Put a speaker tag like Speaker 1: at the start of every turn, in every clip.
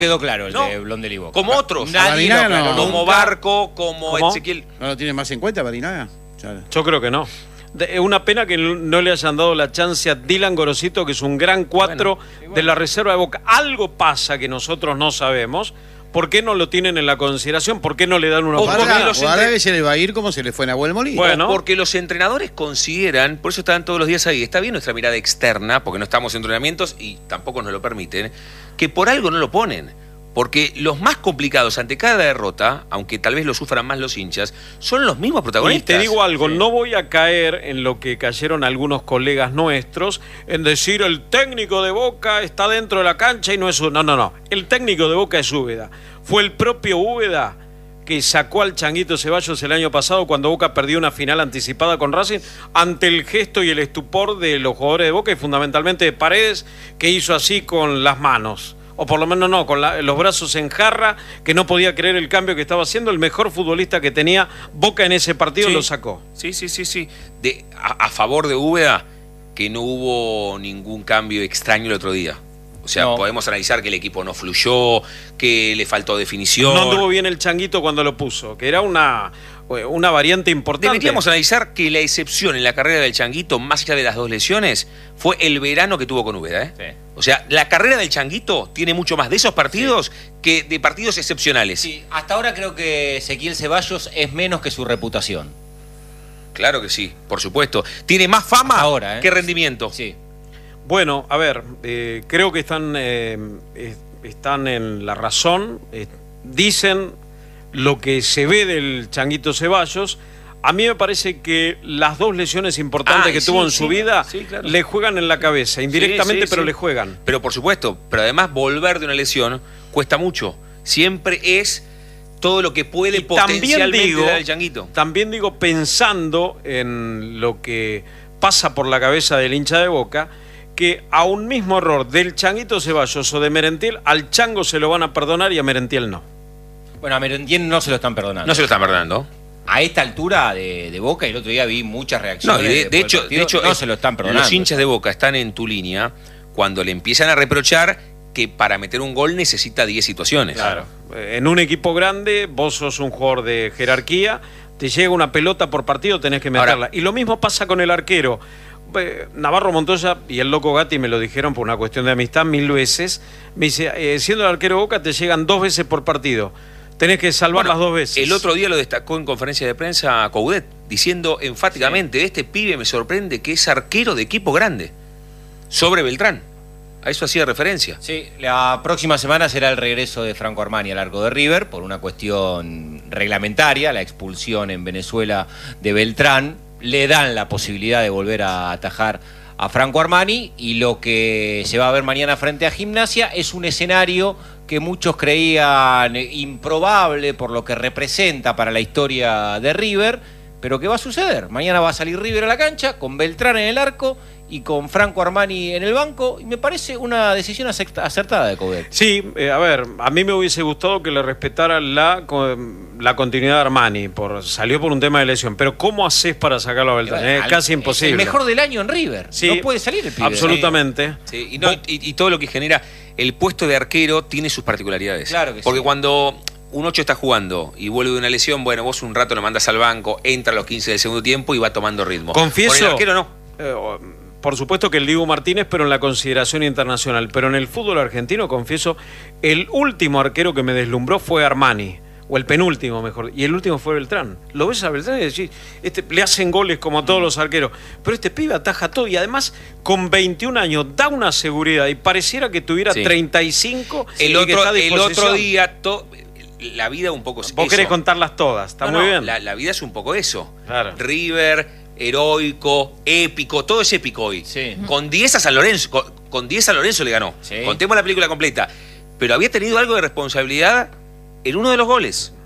Speaker 1: Quedó claro el
Speaker 2: No,
Speaker 1: de Blondel y Boca.
Speaker 2: como otros.
Speaker 1: Nadie lo aclaró
Speaker 3: no.
Speaker 2: Como
Speaker 1: nunca.
Speaker 2: Barco, como
Speaker 3: ¿Cómo?
Speaker 2: Ezequiel.
Speaker 3: ¿No lo tiene más en cuenta, Barinaga?
Speaker 4: Yo creo que no. Es una pena que no le hayan dado la chance a Dylan Gorosito, que es un gran 4 de la reserva de Boca. Algo pasa que nosotros no sabemos. ¿Por qué no lo tienen en la consideración? ¿Por qué no le dan una oportunidad?
Speaker 3: Ahora que se le va a ir como se le fue a Nahuel Molina.
Speaker 4: Bueno.
Speaker 2: Porque los entrenadores consideran, por eso están todos los días ahí, está bien nuestra mirada externa, porque no estamos en entrenamientos y tampoco nos lo permiten, que por algo no lo ponen. Porque los más complicados ante cada derrota, aunque tal vez lo sufran más los hinchas, son los mismos
Speaker 4: Y
Speaker 2: protagonistas.
Speaker 4: te digo algo, no voy a caer en lo que cayeron algunos colegas nuestros, en decir el técnico de Boca está dentro de la cancha y no es uno. No. El técnico de Boca es Úbeda. Fue el propio Úbeda que sacó al Changuito Ceballos el año pasado cuando Boca perdió una final anticipada con Racing ante el gesto y el estupor de los jugadores de Boca y fundamentalmente de Paredes, que hizo así con las manos. O por lo menos no, con los brazos en jarra, que no podía creer el cambio que estaba haciendo. El mejor futbolista que tenía Boca en ese partido lo sacó.
Speaker 2: Sí. A favor de Úbeda, que no hubo ningún cambio extraño el otro día. O sea, podemos analizar que el equipo no fluyó, que le faltó definición.
Speaker 4: No anduvo bien el Changuito cuando lo puso, que era una variante importante.
Speaker 2: Deberíamos analizar que la excepción en la carrera del Changuito, más allá de las 2 lesiones, fue el verano que tuvo con Úbeda.
Speaker 1: Sí.
Speaker 2: O sea, la carrera del Changuito tiene mucho más de esos partidos que de partidos excepcionales.
Speaker 1: Sí, hasta ahora creo que Ezequiel Ceballos es menos que su reputación.
Speaker 2: Claro que sí, por supuesto. Tiene más fama
Speaker 1: ahora,
Speaker 2: que rendimiento.
Speaker 1: Sí.
Speaker 4: Bueno, a ver, creo que están en la razón. Dicen lo que se ve del Changuito Ceballos. A mí me parece que las 2 lesiones importantes que tuvo en su vida
Speaker 2: claro,
Speaker 4: le juegan en la cabeza, indirectamente, pero le juegan.
Speaker 2: Pero por supuesto, pero además volver de una lesión cuesta mucho. Siempre es todo lo que puede
Speaker 4: Y
Speaker 2: potencialmente dar el Changuito.
Speaker 4: También digo, pensando en lo que pasa por la cabeza del hincha de Boca, que a un mismo error del Changuito Ceballos o de Merentiel, al Chango se lo van a perdonar y a Merentiel no.
Speaker 1: Bueno, a Merentiel no se lo están perdonando.
Speaker 2: No se lo están perdonando.
Speaker 1: A esta altura de Boca, el otro día vi muchas reacciones.
Speaker 2: No, de hecho,
Speaker 1: no se lo están perdonando.
Speaker 2: Los hinchas de Boca están en tu línea cuando le empiezan a reprochar que para meter un gol necesita 10 situaciones.
Speaker 4: Claro. En un equipo grande, vos sos un jugador de jerarquía, te llega una pelota por partido, tenés que meterla.
Speaker 2: Ahora,
Speaker 4: y lo mismo pasa con el arquero. Navarro Montoya y el Loco Gatti me lo dijeron por una cuestión de amistad 1000 veces. Me dice, siendo el arquero de Boca te llegan 2 veces por partido. Tenés que salvar las 2 veces.
Speaker 2: El otro día lo destacó en conferencia de prensa Coudet, diciendo enfáticamente, este pibe me sorprende que es arquero de equipo grande, sobre Beltrán. A eso hacía referencia.
Speaker 1: Sí, la próxima semana será el regreso de Franco Armani al arco de River por una cuestión reglamentaria, la expulsión en Venezuela de Beltrán. Le dan la posibilidad de volver a atajar a Franco Armani y lo que se va a ver mañana frente a Gimnasia es un escenario que muchos creían improbable por lo que representa para la historia de River, pero que va a suceder. Mañana va a salir River a la cancha con Beltrán en el arco y con Franco Armani en el banco, y me parece una decisión acertada de Coudet.
Speaker 4: Sí, a ver, a mí me hubiese gustado que le respetaran la continuidad de Armani, salió por un tema de lesión, pero ¿cómo haces para sacarlo a Beltrán? Es casi imposible.
Speaker 1: El mejor del año en River,
Speaker 4: sí,
Speaker 1: no puede salir el pibe.
Speaker 4: Absolutamente.
Speaker 2: Sí, y todo lo que genera el puesto de arquero tiene sus particularidades.
Speaker 1: Claro que
Speaker 2: Porque
Speaker 1: sí.
Speaker 2: cuando un 8 está jugando y vuelve de una lesión, bueno, vos un rato lo mandas al banco, entra a los 15 del segundo tiempo y va tomando ritmo.
Speaker 4: Confieso,
Speaker 2: con el arquero no.
Speaker 4: Por supuesto que el Dibu Martínez, pero en la consideración internacional. Pero en el fútbol argentino, confieso, el último arquero que me deslumbró fue Armani. O el penúltimo, mejor. Y el último fue Beltrán. Lo ves a Beltrán y decís, le hacen goles como a todos los arqueros. Pero este pibe ataja todo. Y además, con 21 años, da una seguridad. Y pareciera que tuviera 35.
Speaker 2: El otro día, la vida un poco...
Speaker 4: Vos querés contarlas todas. Está muy bien.
Speaker 2: La vida es un poco eso.
Speaker 4: Claro.
Speaker 2: River... heroico, épico, todo es épico hoy.
Speaker 1: Sí.
Speaker 2: Con 10 a San Lorenzo, con 10 a Lorenzo le ganó.
Speaker 1: Sí.
Speaker 2: Contemos la película completa. Pero había tenido algo de responsabilidad en uno de los goles.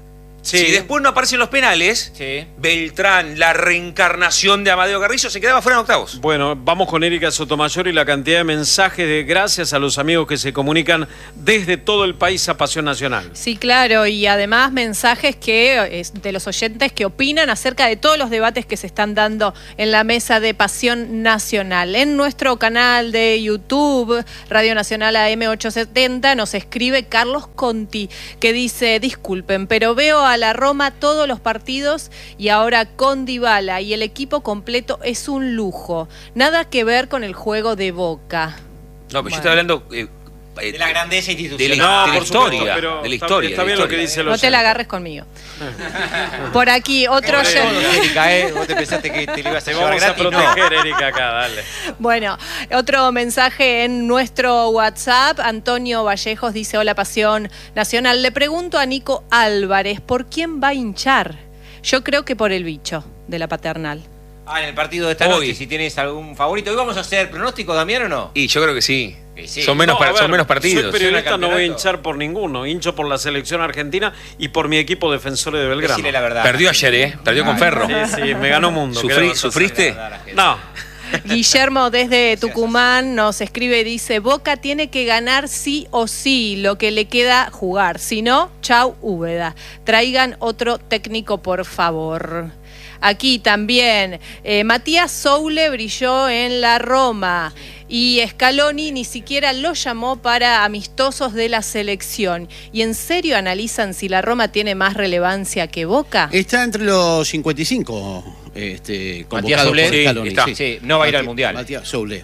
Speaker 4: Sí.
Speaker 2: Si después no aparecen los penales,
Speaker 1: Sí.
Speaker 2: Beltrán, la reencarnación de Amadeo Carrillo, se quedaba fuera en octavos.
Speaker 4: Bueno, vamos con Erika Sotomayor y la cantidad de mensajes de gracias a los amigos que se comunican desde todo el país a Pasión Nacional.
Speaker 5: Sí, claro, y además mensajes de los oyentes que opinan acerca de todos los debates que se están dando en la mesa de Pasión Nacional. En nuestro canal de YouTube, Radio Nacional AM870, nos escribe Carlos Conti, que dice: disculpen, pero veo a la Roma todos los partidos y ahora con Dybala y el equipo completo es un lujo. Nada que ver con el juego de Boca.
Speaker 2: No, pero yo estaba hablando...
Speaker 1: De la grandeza
Speaker 2: de
Speaker 1: institucional.
Speaker 2: la,
Speaker 4: No,
Speaker 2: de la
Speaker 4: por supuesto,
Speaker 2: historia.
Speaker 4: pero
Speaker 2: De la historia.
Speaker 4: está
Speaker 2: de la
Speaker 4: bien lo que
Speaker 2: historia.
Speaker 4: dice el
Speaker 5: No te
Speaker 4: oyente.
Speaker 5: la agarres conmigo. Por aquí, otro
Speaker 1: Todos,
Speaker 5: oyente.
Speaker 1: Erika, ¿Vos te pensaste que te lo ibas a
Speaker 4: Te
Speaker 1: llevar
Speaker 4: vamos a
Speaker 1: gratis? No.
Speaker 4: proteger, Erika, acá, dale.
Speaker 5: Bueno, otro mensaje en nuestro WhatsApp. Antonio Vallejos dice: hola Pasión Nacional. Le pregunto a Nico Álvarez, ¿por quién va a hinchar? Yo creo que por el bicho de la Paternal.
Speaker 1: En el partido de esta
Speaker 2: Hoy.
Speaker 1: noche, si tienes algún favorito. ¿Hoy vamos a hacer pronóstico, Damián, o no?
Speaker 2: Y yo creo que sí.
Speaker 1: Y sí.
Speaker 2: Son menos,
Speaker 4: No, a ver,
Speaker 2: son menos
Speaker 4: Soy
Speaker 2: partidos.
Speaker 4: periodista, no voy a
Speaker 1: campeonato.
Speaker 4: hinchar por ninguno. Hincho por la selección argentina y por mi equipo Defensores de Belgrano.
Speaker 1: Decile la verdad.
Speaker 2: Perdió ayer, Perdió con Ferro.
Speaker 4: Sí, me ganó mundo. ¿qué le vas a hacer?
Speaker 2: ¿Sufriste?
Speaker 4: No.
Speaker 5: Guillermo desde Tucumán nos escribe y dice: Boca tiene que ganar sí o sí, lo que le queda jugar. Si no, chau Úbeda. Traigan otro técnico, por favor. Aquí también, Matías Soule brilló en la Roma y Scaloni ni siquiera lo llamó para amistosos de la selección. ¿Y en serio analizan si la Roma tiene más relevancia que Boca?
Speaker 3: Está entre los 55
Speaker 1: Matías
Speaker 3: convocados
Speaker 1: Soule,
Speaker 3: por
Speaker 2: sí,
Speaker 3: Scaloni,
Speaker 2: está.
Speaker 1: Sí, no va a ir al Mundial.
Speaker 3: Matías Soule.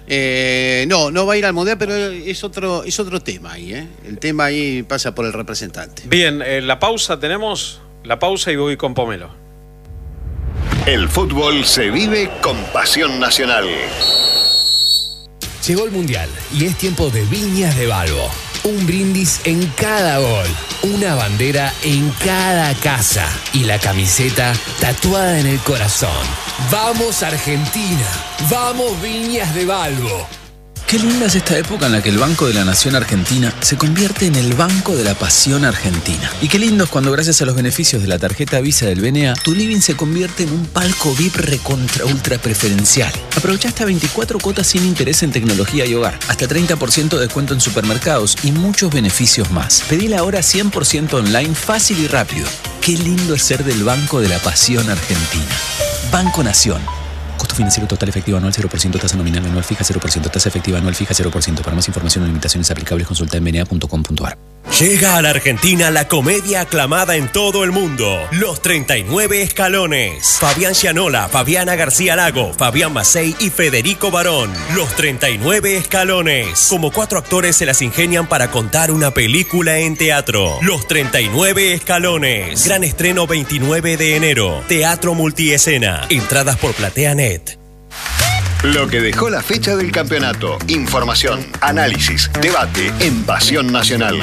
Speaker 3: No va a ir al Mundial, pero es otro tema ahí. El tema ahí pasa por el representante.
Speaker 4: Bien, la pausa tenemos. La pausa y voy con Pomelo.
Speaker 6: El fútbol se vive con Pasión Nacional.
Speaker 7: Llegó el Mundial y es tiempo de Viñas de Balbo. Un brindis en cada gol, una bandera en cada casa y la camiseta tatuada en el corazón. ¡Vamos Argentina! ¡Vamos Viñas de Balbo!
Speaker 8: Qué linda es esta época en la que el Banco de la Nación Argentina se convierte en el Banco de la Pasión Argentina. Y qué lindo es cuando, gracias a los beneficios de la tarjeta Visa del BNA, tu living se convierte en un palco VIP recontra ultra preferencial. Aprovecha hasta 24 cuotas sin interés en tecnología y hogar, hasta 30% de descuento en supermercados y muchos beneficios más. Pedila ahora 100% online, fácil y rápido. Qué lindo es ser del Banco de la Pasión Argentina. Banco Nación. Costo financiero total efectivo anual 0%, tasa nominal anual fija 0%, tasa efectiva anual fija 0%. Para más información o limitaciones aplicables consulta en bna.com.ar.
Speaker 9: Llega a la Argentina la comedia aclamada en todo el mundo, Los 39 Escalones. Fabián Gianola, Fabiana García Lago, Fabián Macei y Federico Barón. Los 39 Escalones. Como 4 actores se las ingenian para contar una película en teatro. Los 39 Escalones. Gran estreno 29 de enero. Teatro multiescena. Entradas por PlateaNet.
Speaker 6: Lo que dejó la fecha del campeonato. Información, análisis, debate en Pasión Nacional.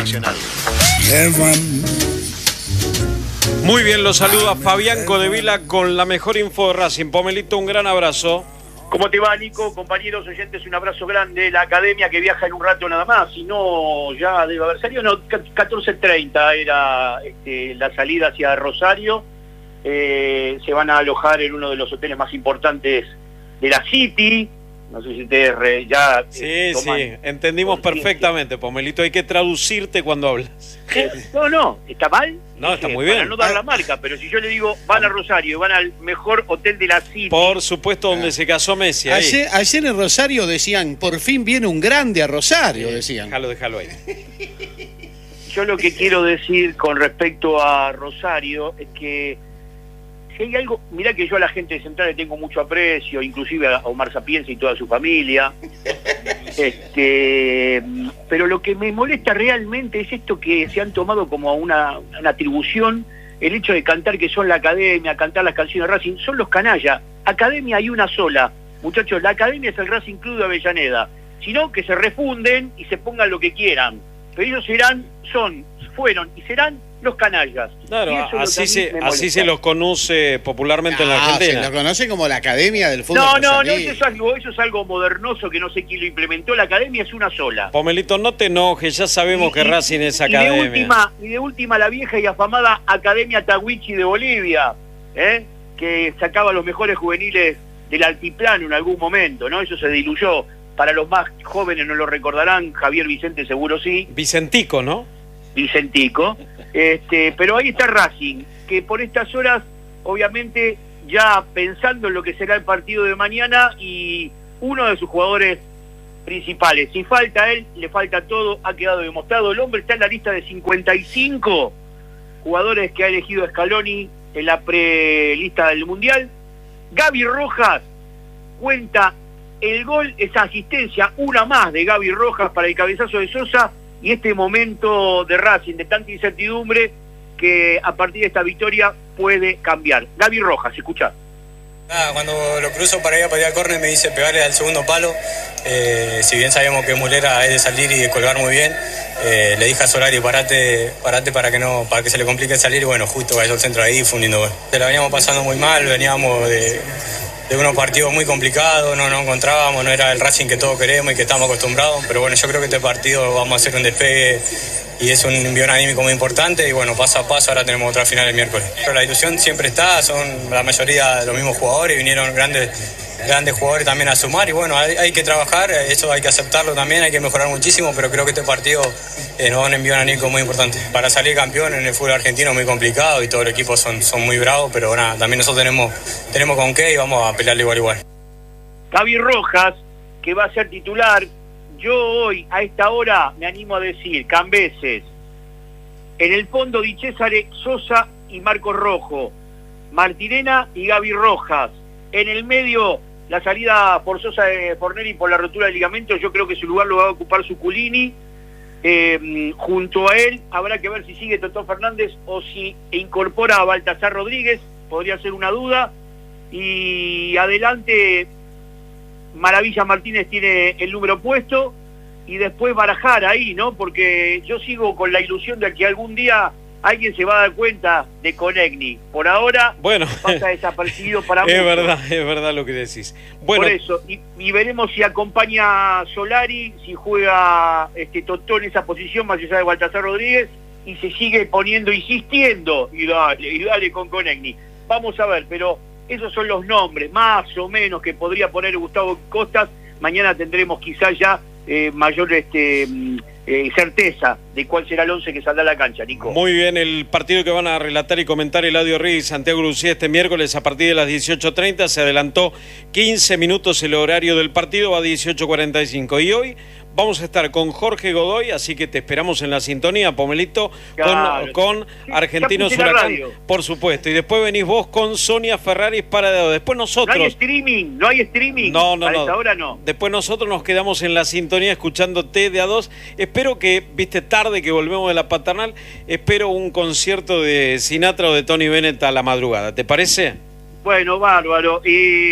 Speaker 4: Muy bien, los saluda Fabián Codevila con la mejor info de Racing. Pomelito, un gran abrazo.
Speaker 10: ¿Cómo te va, Nico? Compañeros oyentes, un abrazo grande. La academia que viaja en un rato nada más, si no, ya debe haber salido. No, 14:30 era la salida hacia Rosario. Se van a alojar en uno de los hoteles más importantes de la City. No sé si ustedes ya...
Speaker 4: Sí, entendimos perfectamente, Pomelito. Hay que traducirte cuando hablas.
Speaker 10: No, ¿está mal?
Speaker 4: No, está muy
Speaker 10: para
Speaker 4: bien.
Speaker 10: no dar la marca, pero si yo le digo, van a Rosario y van al mejor hotel de la City...
Speaker 4: Por supuesto, donde se casó Messi. Ahí.
Speaker 3: Ayer en Rosario decían: por fin viene un grande a Rosario, decían.
Speaker 4: Déjalo ahí.
Speaker 10: Yo lo que quiero decir con respecto a Rosario es que si hay algo, mirá que yo a la gente de Central le tengo mucho aprecio, inclusive a Omar Sapienza y toda su familia, pero lo que me molesta realmente es esto que se han tomado como una atribución, el hecho de cantar que son la academia, cantar las canciones de Racing, son los canallas. Academia hay una sola, muchachos, la academia es el Racing Club de Avellaneda, sino que se refunden y se pongan lo que quieran, pero ellos fueron y serán los canallas.
Speaker 4: Claro,
Speaker 10: Y eso es lo que a
Speaker 4: así
Speaker 10: mí
Speaker 4: se,
Speaker 10: me
Speaker 4: así
Speaker 10: molesta.
Speaker 4: se los conoce popularmente en la
Speaker 3: Se
Speaker 4: Argentina.
Speaker 3: lo conoce como la Academia del Fútbol.
Speaker 10: No,
Speaker 3: Rosalí.
Speaker 10: eso es algo modernoso que no sé quién lo implementó. La academia es una sola.
Speaker 4: Pomelito, no te enojes, ya sabemos que Racing es academia.
Speaker 10: Y de última la vieja y afamada Academia Tahuichi de Bolivia, que sacaba los mejores juveniles del altiplano en algún momento, ¿no? Eso se diluyó. Para los más jóvenes no lo recordarán, Javier Vicente seguro sí.
Speaker 4: Vicentico, ¿no?
Speaker 10: Vicentico. Pero ahí está Racing, que por estas horas, obviamente, ya pensando en lo que será el partido de mañana y uno de sus jugadores principales. Si falta él, le falta todo, ha quedado demostrado. El hombre está en la lista de 55 jugadores que ha elegido Scaloni en la prelista del Mundial. Gaby Rojas cuenta el gol, esa asistencia, una más de Gaby Rojas para el cabezazo de Sosa y este momento de Racing, de tanta incertidumbre que a partir de esta victoria puede cambiar. Gaby Rojas, escuchá.
Speaker 11: Cuando lo cruzo para ir a patear córner me dice pegarle al segundo palo. Si bien sabíamos que Mulera es de salir y de colgar muy bien, le dije a Solari parate para que se le complique salir y bueno, justo cayó el centro ahí y fue un lindo gol. Se la veníamos pasando muy mal, veníamos de unos partidos muy complicados, no nos encontrábamos, no era el Racing que todos queremos y que estamos acostumbrados, pero bueno, yo creo que este partido vamos a hacer un despegue y es un envión anímico muy importante y bueno, paso a paso ahora tenemos otra final el miércoles. Pero la ilusión siempre está, son la mayoría de los mismos jugadores, vinieron grandes jugadores también a sumar y bueno, hay que trabajar, eso hay que aceptarlo también, hay que mejorar muchísimo, pero creo que este partido nos da un envío anímico muy importante. Para salir campeón en el fútbol argentino es muy complicado y todo el equipo son muy bravos, pero nada, también nosotros tenemos con qué y vamos a pelearle igual.
Speaker 10: Gaby Rojas, que va a ser titular. Yo hoy, a esta hora, me animo a decir, Cambeses, en el fondo Di Cesare, Sosa y Marcos Rojo, Martirena y Gaby Rojas, en el medio la salida forzosa de Fornelli por la rotura del ligamento, yo creo que su lugar lo va a ocupar Zuculini, junto a él habrá que ver si sigue Totó Fernández o si incorpora a Baltasar Rodríguez, podría ser una duda, y adelante Maravilla Martínez tiene el número puesto y después barajar ahí, ¿no? Porque yo sigo con la ilusión de que algún día alguien se va a dar cuenta de Conegni. Por ahora pasa desapercibido para muchos.
Speaker 4: Es verdad lo que decís. Bueno,
Speaker 10: por eso, y veremos si acompaña Solari, si juega Totó en esa posición más allá de Baltasar Rodríguez y se sigue insistiendo y dale con Conegni. Vamos a ver, pero esos son los nombres, más o menos, que podría poner Gustavo Costas. Mañana tendremos quizás ya mayor certeza de cuál será el 11 que saldrá a la cancha, Nico.
Speaker 4: Muy bien, el partido que van a relatar y comentar Eladio Rey y Santiago Lucía este miércoles a partir de las 18:30. Se adelantó 15 minutos el horario del partido, va a 18:45. Y hoy vamos a estar con Jorge Godoy, así que te esperamos en la sintonía, Pomelito, claro, con Argentinos Huracán, por supuesto. Y después venís vos con Sonia Ferraris para después nosotros.
Speaker 10: No hay streaming.
Speaker 4: No.
Speaker 10: Esta hora no.
Speaker 4: Después nosotros nos quedamos en la sintonía escuchándote de a dos. Espero que, viste, tarde que volvemos de la paternal, espero un concierto de Sinatra o de Tony Bennett a la madrugada. ¿Te parece?
Speaker 10: Bueno, bárbaro.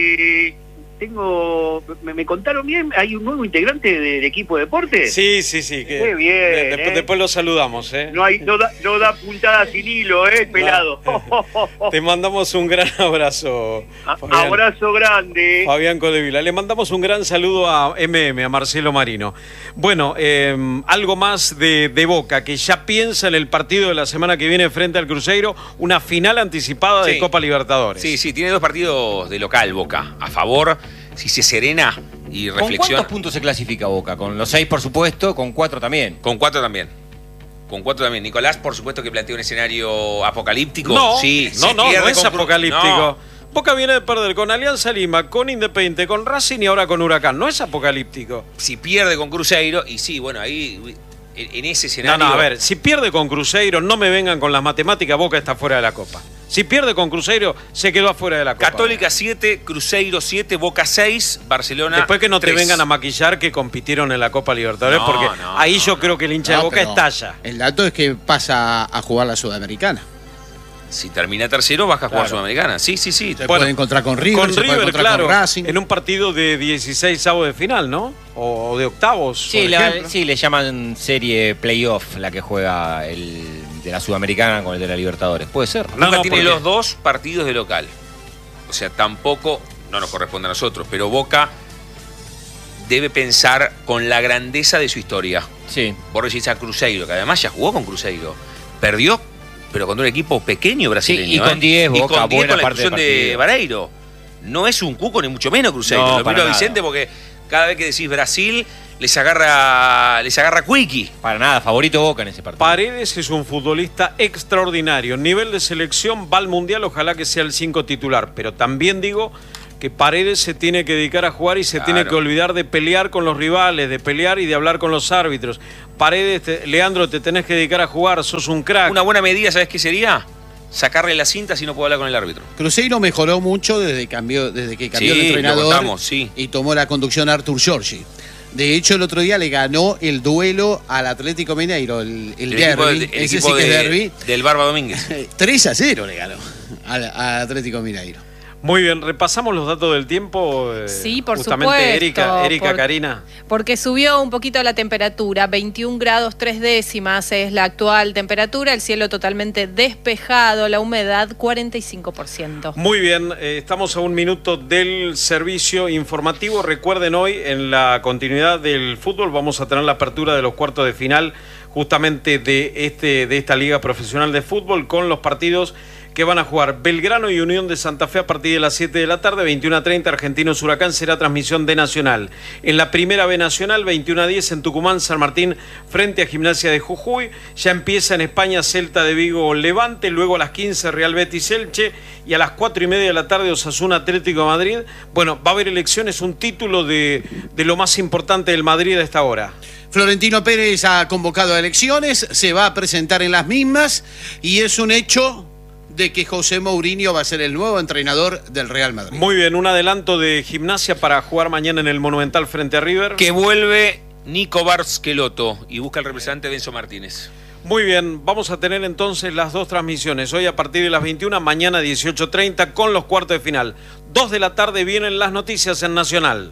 Speaker 10: Me contaron bien, hay un nuevo integrante del equipo de deportes.
Speaker 4: Sí.
Speaker 10: Qué bien.
Speaker 4: Después lo saludamos, ¿eh?
Speaker 10: No da puntada sin hilo, pelado.
Speaker 4: No. Te mandamos un gran abrazo.
Speaker 10: Abrazo grande.
Speaker 4: Fabián Codevila. Le mandamos un gran saludo a a Marcelo Marino. Bueno, algo más de Boca, que ya piensa en el partido de la semana que viene frente al Cruzeiro, una final anticipada de Copa Libertadores.
Speaker 2: Sí, tiene 2 partidos de local Boca, a favor. Si se serena y reflexiona.
Speaker 1: ¿Con cuántos puntos se clasifica Boca? ¿Con los 6, por supuesto? ¿Con 4 también?
Speaker 2: Con 4 también. Nicolás, por supuesto que plantea un escenario apocalíptico.
Speaker 4: No,
Speaker 2: sí,
Speaker 4: no es apocalíptico. No. Boca viene de perder con Alianza Lima, con Independiente, con Racing y ahora con Huracán. No es apocalíptico.
Speaker 2: Si pierde con Cruzeiro, y sí, bueno, ahí en ese escenario...
Speaker 4: No, a ver, si pierde con Cruzeiro, no me vengan con las matemáticas, Boca está fuera de la Copa. Si pierde con Cruzeiro, se quedó afuera de la Copa.
Speaker 2: Católica 7, Cruzeiro 7, Boca 6, Barcelona.
Speaker 4: Después que no
Speaker 2: 3.
Speaker 4: te vengan a maquillar que compitieron en la Copa Libertadores, porque ahí yo creo que el hincha de Boca estalla.
Speaker 3: El dato es que pasa a jugar la Sudamericana.
Speaker 2: Si termina tercero, baja a jugar Sudamericana. Sí.
Speaker 3: Se puede encontrar con River, se puede encontrar con Racing.
Speaker 4: En un partido de 16avos de final, ¿no? O de octavos.
Speaker 1: Sí, le llaman serie playoff la que juega el de la Sudamericana con el de la Libertadores. Puede ser.
Speaker 2: Boca tiene los 2 partidos de local. O sea, tampoco, no nos corresponde a nosotros, pero Boca debe pensar con la grandeza de su historia.
Speaker 1: Sí.
Speaker 2: Vos decís a Cruzeiro, que además ya jugó con Cruzeiro. Perdió, pero con un equipo pequeño brasileño.
Speaker 1: Sí, y con 10,
Speaker 2: y
Speaker 1: Boca,
Speaker 2: con 10
Speaker 1: buena
Speaker 2: con la
Speaker 1: parte del
Speaker 2: expulsión de
Speaker 1: partido.
Speaker 2: Vareiro. No es un cuco ni mucho menos Cruzeiro.
Speaker 1: No,
Speaker 2: Lo
Speaker 1: para
Speaker 2: miro a
Speaker 1: nada.
Speaker 2: Vicente porque cada vez que decís Brasil les agarra Quickie.
Speaker 1: Para nada, favorito Boca en ese partido.
Speaker 4: Paredes es un futbolista extraordinario. Nivel de selección, va al Mundial, ojalá que sea el 5 titular. Pero también digo que Paredes se tiene que dedicar a jugar y se tiene que olvidar de pelear con los rivales, de pelear y de hablar con los árbitros. Paredes, Leandro, te tenés que dedicar a jugar, sos un crack.
Speaker 2: Una buena medida, ¿sabes qué sería? Sacarle la cinta si no puedo hablar con el árbitro.
Speaker 3: Cruzeiro mejoró mucho desde que cambió
Speaker 2: Sí,
Speaker 3: el entrenador
Speaker 2: lo contamos, sí.
Speaker 3: y tomó la conducción Artur Giorgi. De hecho, el otro día le ganó el duelo al Atlético Mineiro, el derbi. Ese sí que es derbi.
Speaker 2: Del Barba Domínguez.
Speaker 3: 3-0 le ganó al Atlético Mineiro.
Speaker 4: Muy bien, repasamos los datos del tiempo.
Speaker 5: Sí, por
Speaker 4: justamente
Speaker 5: supuesto.
Speaker 4: Erika, Karina.
Speaker 5: Porque subió un poquito la temperatura, 21 grados 3 décimas es la actual temperatura, el cielo totalmente despejado, la humedad 45%.
Speaker 4: Muy bien, estamos a un minuto del servicio informativo. Recuerden, hoy en la continuidad del fútbol vamos a tener la apertura de los cuartos de final justamente de esta liga profesional de fútbol con los partidos que van a jugar Belgrano y Unión de Santa Fe a partir de las 7 de la tarde, 21:30 Argentinos Huracán, será transmisión de Nacional. En la primera B Nacional, 21:10 en Tucumán, San Martín frente a Gimnasia de Jujuy. Ya empieza en España Celta de Vigo Levante, luego a las 15 Real Betis Elche y a las 4:30 de la tarde Osasuna Atlético de Madrid. Bueno, va a haber elecciones, un título de lo más importante del Madrid a esta hora.
Speaker 3: Florentino Pérez ha convocado a elecciones, se va a presentar en las mismas y es un hecho de que José Mourinho va a ser el nuevo entrenador del Real Madrid.
Speaker 4: Muy bien, un adelanto de Gimnasia para jugar mañana en el Monumental frente a River.
Speaker 2: Que vuelve Nico Barsqueloto y busca el representante Benzo Martínez.
Speaker 4: Muy bien, vamos a tener entonces las 2 transmisiones. Hoy a partir de las 21, mañana 18:30 con los cuartos de final. 2 de la tarde vienen las noticias en Nacional.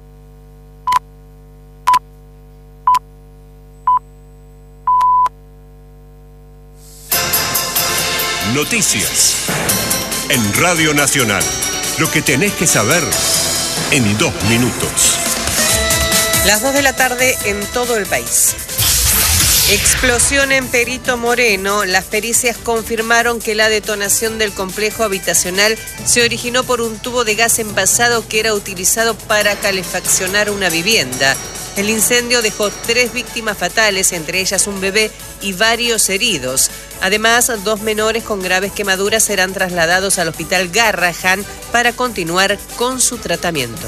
Speaker 9: Noticias en Radio Nacional. Lo que tenés que saber en 2 minutos.
Speaker 12: Las 2 de la tarde en todo el país. Explosión en Perito Moreno. Las pericias confirmaron que la detonación del complejo habitacional se originó por un tubo de gas envasado que era utilizado para calefaccionar una vivienda. El incendio dejó 3 víctimas fatales, entre ellas un bebé y varios heridos. Además, 2 menores con graves quemaduras serán trasladados al hospital Garrahan para continuar con su tratamiento.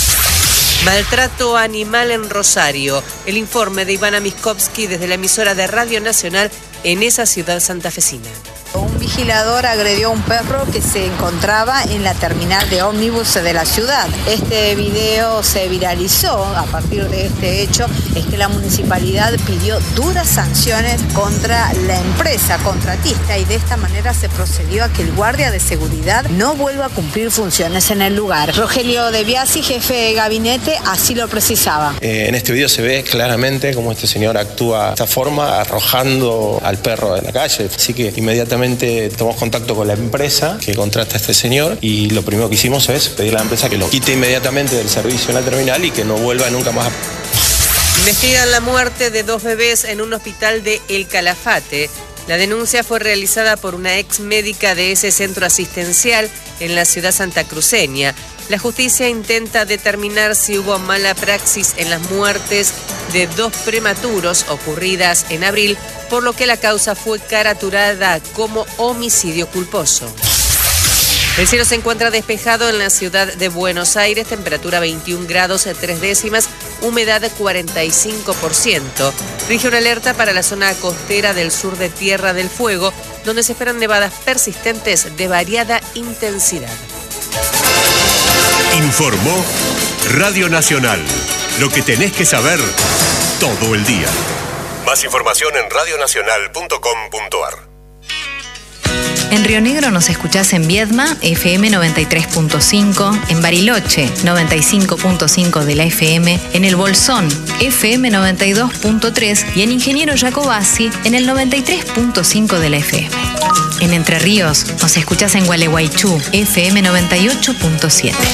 Speaker 12: Maltrato animal en Rosario. El informe de Ivana Miskovsky desde la emisora de Radio Nacional en esa ciudad santafesina.
Speaker 13: Un vigilador agredió a un perro que se encontraba en la terminal de ómnibus de la ciudad. Este video se viralizó. A partir de este hecho es que la municipalidad pidió duras sanciones contra la empresa contratista y de esta manera se procedió a que el guardia de seguridad no vuelva a cumplir funciones en el lugar. Rogelio De Biasi, jefe de gabinete, así lo precisaba.
Speaker 14: En este video se ve claramente cómo este señor actúa de esta forma, arrojando al perro en la calle. Así que inmediatamente tomamos contacto con la empresa que contrata a este señor y lo primero que hicimos es pedirle a la empresa que lo quite inmediatamente del servicio en la terminal y que no vuelva nunca más.
Speaker 12: Investigan la muerte de 2 bebés en un hospital de El Calafate. La denuncia fue realizada por una ex médica de ese centro asistencial en la ciudad santacruceña. La justicia intenta determinar si hubo mala praxis en las muertes de 2 prematuros ocurridas en abril, por lo que la causa fue caraturada como homicidio culposo. El cielo se encuentra despejado en la ciudad de Buenos Aires, temperatura 21 grados 3 décimas, humedad 45%. Rige una alerta para la zona costera del sur de Tierra del Fuego, donde se esperan nevadas persistentes de variada intensidad.
Speaker 9: Informó Radio Nacional. Lo que tenés que saber todo el día. Más información en radionacional.com.ar.
Speaker 15: En Río Negro nos escuchás en Viedma, FM 93.5, en Bariloche, 95.5 de la FM, en El Bolsón, FM 92.3 y en Ingeniero Jacobasi, en el 93.5 de la FM. En Entre Ríos nos escuchás en Gualeguaychú, FM 98.7.